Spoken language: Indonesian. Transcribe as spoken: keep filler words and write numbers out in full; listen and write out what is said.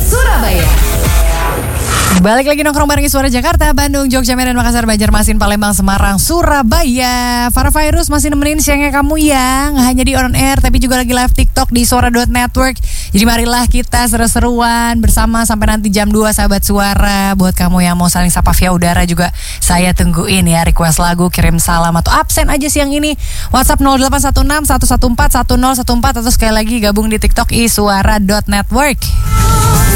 Surabaya. Balik lagi nongkrong bareng Suara Jakarta, Bandung, Jogja, Medan, Makassar, Banjarmasin, Palembang, Semarang, Surabaya. Para Virus masih nemenin siangnya kamu ya. Nggak hanya di on air, tapi juga lagi live TikTok di suara dot network. Jadi marilah kita seru-seruan bersama sampai nanti jam dua, sahabat Suara. Buat kamu yang mau saling sapa via udara juga saya tungguin ya. Request lagu, kirim salam atau absen aja siang ini. WhatsApp nol delapan satu enam satu satu empat satu nol satu empat atau sekali lagi gabung di TikTok i suara dot network.